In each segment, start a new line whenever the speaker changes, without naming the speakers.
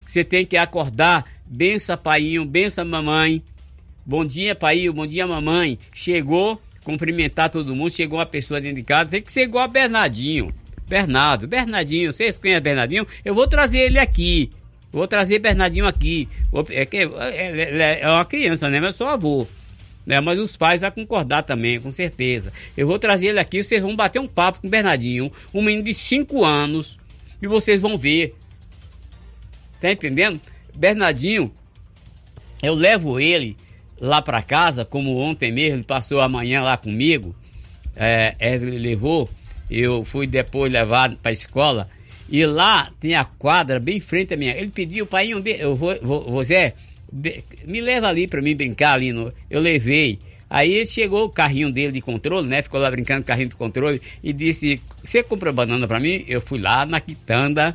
Você tem que acordar, benção paiinho, benção mamãe. Bom dia, pai, bom dia, mamãe. Chegou, cumprimentar todo mundo, chegou uma pessoa dentro de casa, tem que ser igual a Bernardinho. Bernardinho, vocês conhecem Bernardinho? Eu vou trazer ele aqui. Vou trazer Bernardinho aqui. É uma criança, né? Mas eu sou avô. Né? Mas os pais vão concordar também, com certeza. Eu vou trazer ele aqui, vocês vão bater um papo com o Bernardinho, um menino de 5 anos, e vocês vão ver. Tá entendendo? Bernardinho, eu levo ele lá para casa, como ontem mesmo, ele passou a manhã lá comigo. Ele levou, eu fui depois levado para a escola, e lá tem a quadra bem em frente à minha. Ele pediu, pai, Zé, me leva ali para mim brincar ali. Eu levei. Aí ele chegou, o carrinho dele de controle, né? Ficou lá brincando com o carrinho de controle e disse, você comprou banana para mim? Eu fui lá na quitanda,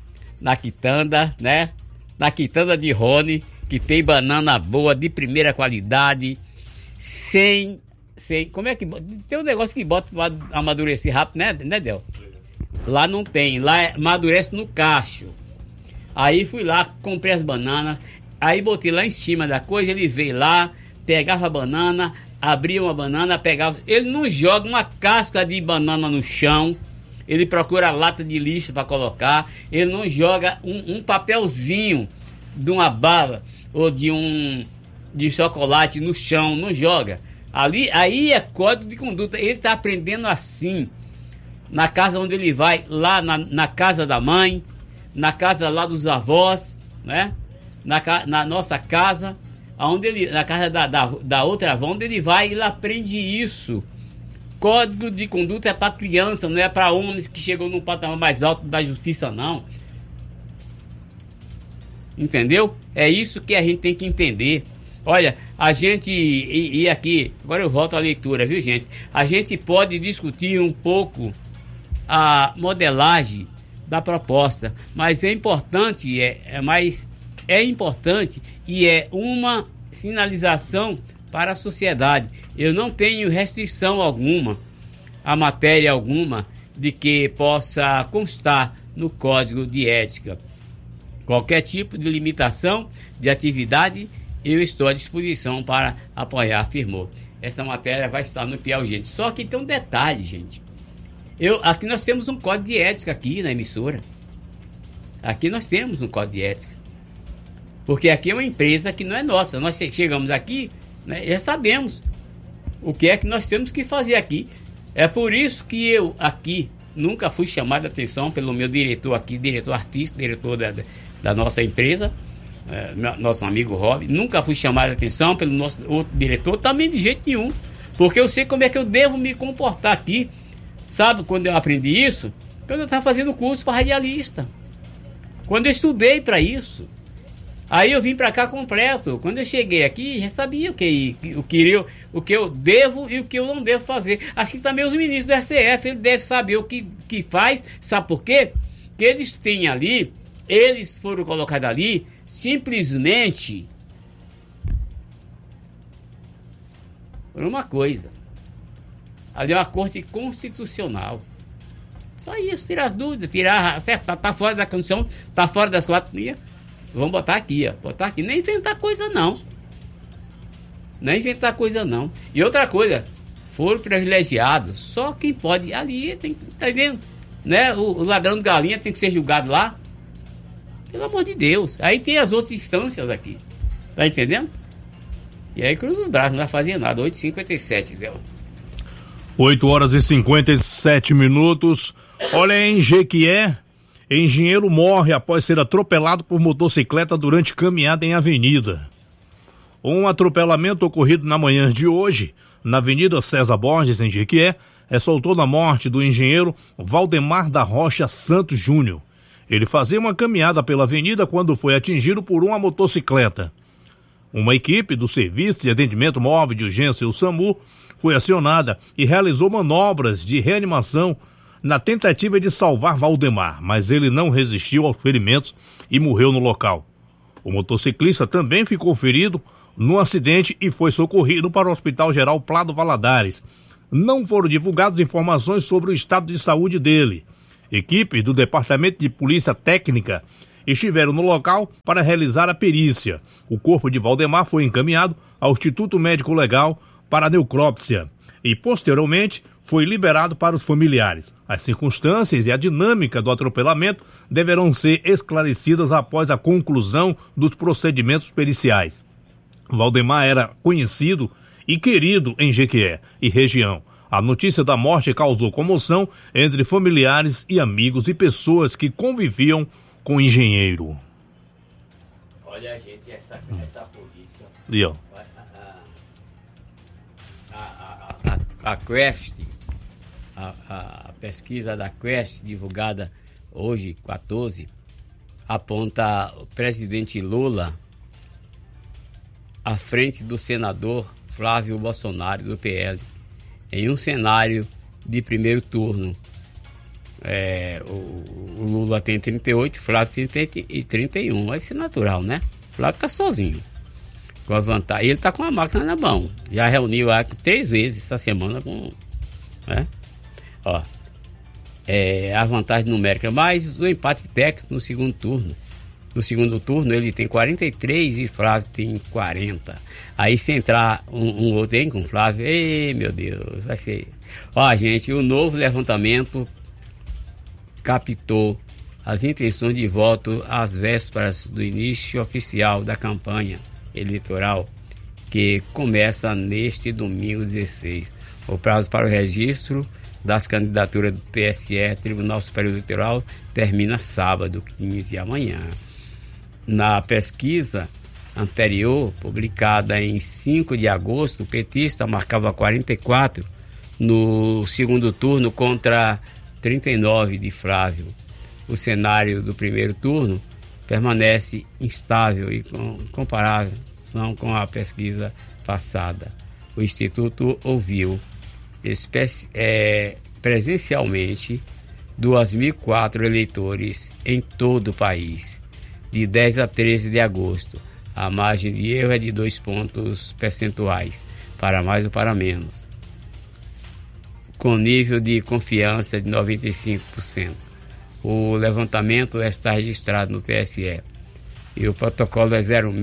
né? Na quitanda de Rony, que tem banana boa, de primeira qualidade, sem como é que tem um negócio que bota para amadurecer rápido, né, Del? Lá não tem, lá amadurece no cacho. Aí fui lá, comprei as bananas, aí botei lá em cima da coisa, ele veio lá, pegava a banana, abria uma banana, pegava, ele não joga uma casca de banana no chão, ele procura lata de lixo para colocar, ele não joga um papelzinho de uma bala ou de chocolate no chão, não joga. Aí é código de conduta. Ele está aprendendo assim, na casa onde ele vai, lá na casa da mãe, na casa lá dos avós, né? Na nossa casa, na casa da outra avó, onde ele vai, ele aprende isso. Código de conduta é para criança, não é para homens que chegou num patamar mais alto da justiça, não. Entendeu? É isso que a gente tem que entender. Olha, a gente, e aqui, agora eu volto à leitura, viu, gente? A gente pode discutir um pouco a modelagem da proposta, mas é importante, e é uma sinalização para a sociedade. Eu não tenho restrição alguma, a matéria alguma, de que possa constar no Código de Ética. Qualquer tipo de limitação de atividade, eu estou à disposição para apoiar, afirmou. Essa matéria vai estar no Piauí, gente. Só que tem um detalhe, gente. Aqui nós temos um código de ética aqui na emissora. Aqui nós temos um código de ética. Porque aqui é uma empresa que não é nossa. Nós chegamos aqui, né, já sabemos o que é que nós temos que fazer aqui. É por isso que eu aqui nunca fui chamado a atenção pelo meu diretor aqui, diretor artístico, diretor da nossa empresa, nosso amigo Rob. Nunca fui chamado a atenção pelo nosso outro diretor, também de jeito nenhum. Porque eu sei como é que eu devo me comportar aqui. Sabe quando eu aprendi isso? Quando eu estava fazendo curso para radialista. Quando eu estudei para isso. Aí eu vim para cá completo. Quando eu cheguei aqui, já sabia o que eu devo e o que eu não devo fazer. Assim também os ministros do STF, eles devem saber o que faz. Sabe por quê? Que eles têm ali, eles foram colocados ali simplesmente por uma coisa. Ali é uma corte constitucional. Só isso, tirar as dúvidas, acertar, tá fora da condição, tá fora das 4 linhas. Vamos botar aqui, ó. Botar aqui. Nem inventar coisa, não. E outra coisa, foram privilegiados. Só quem pode ali tem que, tá vendo? Né? O ladrão de galinha tem que ser julgado lá. Pelo amor de Deus. Aí tem as outras instâncias aqui. Tá entendendo? E aí cruza os braços, não vai fazer nada. 8h57, Zé.
8h57. Olha, em Jequié, engenheiro morre após ser atropelado por motocicleta durante caminhada em avenida. Um atropelamento ocorrido na manhã de hoje, na Avenida César Borges, em Jequié, resultou na morte do engenheiro Valdemar da Rocha Santos Júnior. Ele fazia uma caminhada pela avenida quando foi atingido por uma motocicleta. Uma equipe do Serviço de Atendimento Móvel de Urgência, o SAMU, foi acionada e realizou manobras de reanimação na tentativa de salvar Valdemar, mas ele não resistiu aos ferimentos e morreu no local. O motociclista também ficou ferido no acidente e foi socorrido para o Hospital Geral Prado Valadares. Não foram divulgadas informações sobre o estado de saúde dele. Equipes do Departamento de Polícia Técnica estiveram no local para realizar a perícia. O corpo de Valdemar foi encaminhado ao Instituto Médico Legal para a necrópsia e, posteriormente, foi liberado para os familiares. As circunstâncias e a dinâmica do atropelamento deverão ser esclarecidas após a conclusão dos procedimentos periciais. Valdemar era conhecido e querido em Jequié e região. A notícia da morte causou comoção entre familiares e amigos e pessoas que conviviam com o engenheiro.
Olha, gente, essa política...
E ó.
A Quest, a pesquisa da Quest, divulgada hoje, 14, aponta o presidente Lula à frente do senador Flávio Bolsonaro, do PL, em um cenário de primeiro turno. O Lula tem 38, Flávio tem 31. Vai ser natural, né? Flávio está sozinho. Com a vantagem. Ele está com a máquina na mão. Já reuniu 3 vezes essa semana com. Né? Ó, a vantagem numérica, mas o empate técnico no segundo turno. No segundo turno ele tem 43 e Flávio tem 40. Aí se entrar um outro aí com o Flávio, ei meu Deus, vai ser... Ó, gente, o novo levantamento captou as intenções de voto às vésperas do início oficial da campanha eleitoral, que começa neste domingo 16. O prazo para o registro das candidaturas do TSE, Tribunal Superior Eleitoral, termina sábado, 15, amanhã. Na pesquisa anterior, publicada em 5 de agosto, o petista marcava 44 no segundo turno contra 39 de Flávio. O cenário do primeiro turno permanece instável e com comparação com a pesquisa passada. O Instituto ouviu presencialmente 2.004 eleitores em todo o país, de 10 a 13 de agosto. A margem de erro é de 2 pontos percentuais, para mais ou para menos, com nível de confiança de 95%. O levantamento está registrado no TSE e o protocolo é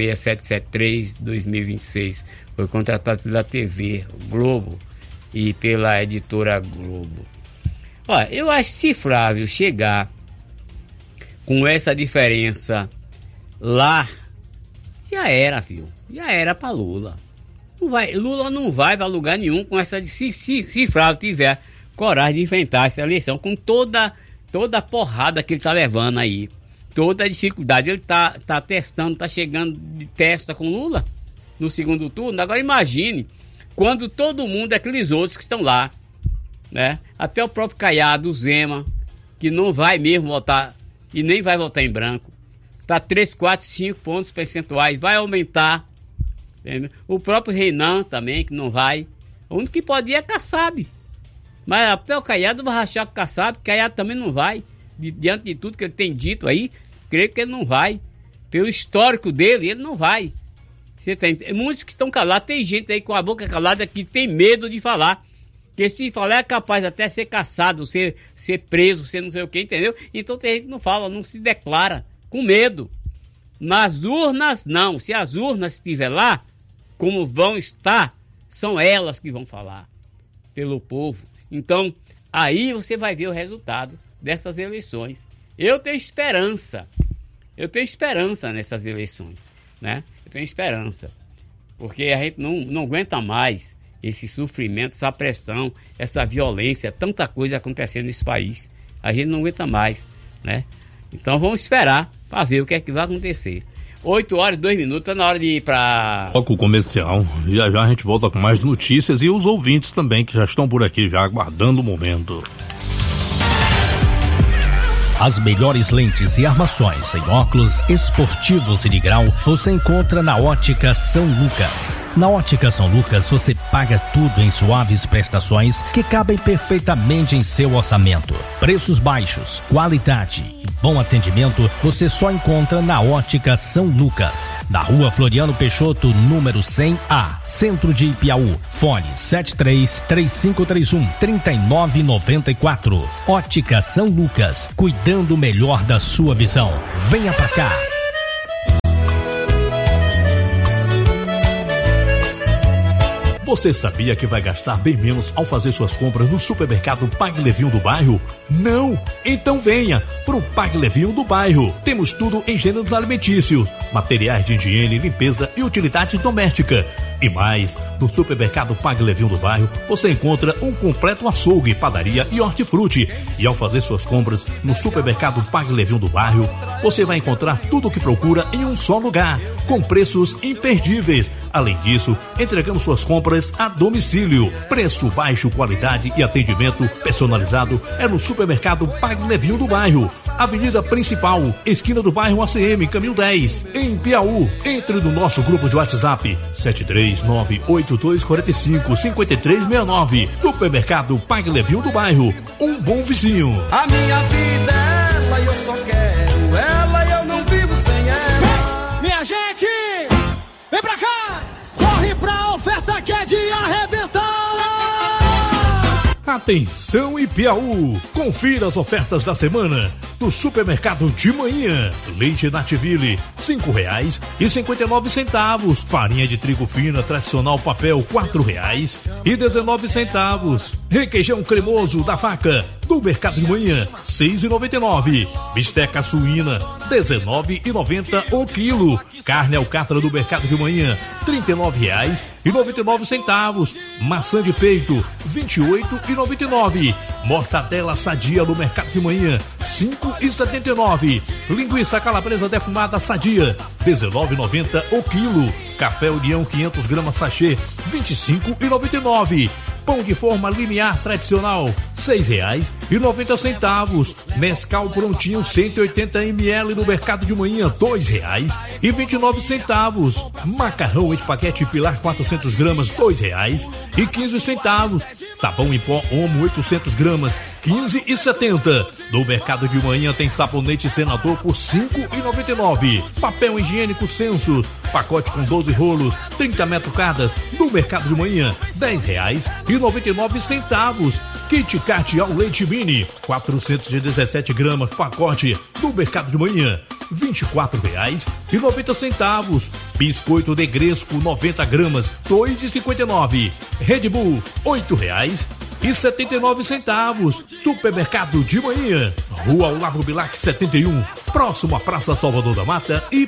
06773-2026. Foi contratado pela TV Globo e pela editora Globo. Olha, eu acho que se Flávio chegar com essa diferença lá, já era, filho. Já era para Lula. Lula não vai para lugar nenhum com essa... Se Flávio tiver coragem de enfrentar essa eleição com toda a porrada que ele tá levando aí, toda a dificuldade. Ele tá testando, tá chegando de testa com Lula no segundo turno. Agora imagine quando todo mundo, aqueles outros que estão lá, né? Até o próprio Caiado, o Zema, que não vai mesmo votar e nem vai votar em branco. Tá 3, 4, 5 pontos percentuais, vai aumentar. Entendeu? O próprio Renan também, que não vai. O único que pode ir é Kassab. Mas até o Caiado vai rachar com o Kassab, Caiado também não vai. Diante de tudo que ele tem dito aí, creio que ele não vai. Pelo histórico dele, ele não vai. Você tem muitos que estão calados, tem gente aí com a boca calada que tem medo de falar. Porque se falar é capaz até ser caçado, ser preso, ser não sei o que, entendeu? Então tem gente que não fala, não se declara, com medo. Nas urnas, não. Se as urnas estiver lá, como vão estar, são elas que vão falar pelo povo. Então, aí você vai ver o resultado dessas eleições. Eu tenho esperança nessas eleições, né? Eu tenho esperança, porque a gente não aguenta mais esse sofrimento, essa pressão, essa violência, tanta coisa acontecendo nesse país. A gente não aguenta mais, né? Então vamos esperar para ver o que é que vai acontecer. 8h02, está na hora de ir para...
Toca o comercial, já a gente volta com mais notícias e os ouvintes também que já estão por aqui, já aguardando o momento.
As melhores lentes e armações em óculos esportivos e de grau você encontra na Ótica São Lucas. Na Ótica São Lucas você paga tudo em suaves prestações que cabem perfeitamente em seu orçamento. Preços baixos, qualidade e bom atendimento você só encontra na Ótica São Lucas, na Rua Floriano Peixoto, número 100A, Centro de Ipiaú. Fone 73-3531-3994. Ótica São Lucas, cuidando melhor da sua visão. Venha pra cá.
Você sabia que vai gastar bem menos ao fazer suas compras no supermercado Pague Levinho do bairro? Não? Então venha para o Pague Levinho do bairro. Temos tudo em gêneros alimentícios, materiais de higiene, limpeza e utilidade doméstica. E mais, no supermercado Pague Levinho do bairro, você encontra um completo açougue, padaria e hortifruti. E ao fazer suas compras no supermercado Pague Levinho do bairro, você vai encontrar tudo o que procura em um só lugar, com preços imperdíveis. Além disso, entregamos suas compras a domicílio. Preço baixo, qualidade e atendimento personalizado é no supermercado Pague Levinho do bairro. Avenida Principal, esquina do bairro ACM, caminho 10, em Piauí. Entre no nosso grupo de WhatsApp 73982455369. Supermercado Pague Levinho do bairro. Um bom vizinho.
A minha vida é ela e eu só quero ela e eu não vivo sem ela.
Minha gente, vem pra cá, corre pra oferta que é de arrebentar.
Atenção Ipiaú, confira as ofertas da semana do supermercado de manhã. Leite Nativille, R$5,59. Farinha de trigo fina tradicional papel, R$4,19. Requeijão cremoso da Vaca, do mercado de manhã, R$6,99. Bisteca suína, R$19,90 o quilo. Carne alcatra do mercado de manhã, R$39,99. Maçã de peito, R$28,99. Mortadela sadia do mercado de manhã, R$5,79. Linguiça calabresa defumada sadia, R$19,90 o quilo. Café União 500 gramas sachê, R$25,99. Pão de forma linear tradicional, R$6,90. Nescau prontinho 180 ml no mercado de manhã, R$2,29. Macarrão espaguete pilar 400 gramas, R$2,15. Sabão em pó Omo 800 gramas, R$15,70. No mercado de manhã tem sabonete Senador por R$5,99. Papel higiênico Censo, pacote com 12 rolos, 30 metros cada. No mercado de manhã, R$10,99. Kit Kat ao leite mini, 417 gramas, pacote. No mercado de manhã, R$24,90. Biscoito Negresco 90 gramas, R$2,59. Red Bull, R$8,79. Supermercado de manhã, Rua Olavo Bilac 71, próximo à Praça Salvador da Mata e